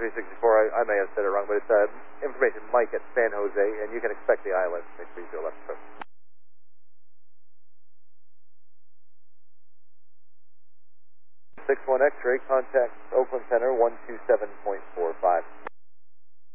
364, I may have said it wrong, but it's information Mike at San Jose, and you can expect the ILS 330 left approach. 61 X-ray, contact Oakland Center 127.45.